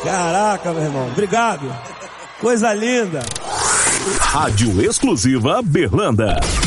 Caraca, meu irmão. Obrigado. Coisa linda. Rádio Exclusiva Berlanda.